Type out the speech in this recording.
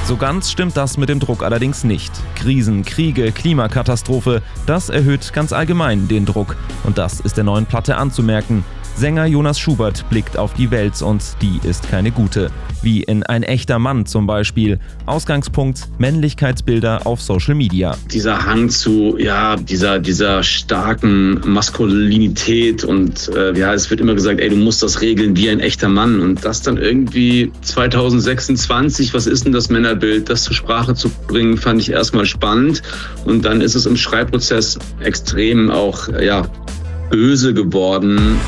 So ganz stimmt das mit dem Druck allerdings nicht. Krisen, Kriege, Klimakatastrophe, das erhöht ganz allgemein den Druck. Und das ist der neuen Platte anzumerken. Sänger Jonas Schubert blickt auf die Welt und die ist keine gute. Wie in Ein echter Mann zum Beispiel. Ausgangspunkt: Männlichkeitsbilder auf Social Media. Dieser Hang zu, dieser starken Maskulinität und es wird immer gesagt, du musst das regeln wie ein echter Mann. Und das dann irgendwie 2026, was ist denn das Männerbild, das zur Sprache zu bringen, fand ich erstmal spannend. Und dann ist es im Schreibprozess extrem auch, böse geworden.